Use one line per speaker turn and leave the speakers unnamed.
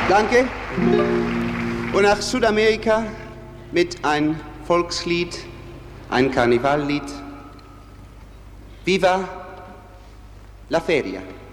Danke. Und nach Südamerika mit ein Volkslied, ein Karnevallied. Viva la Feria!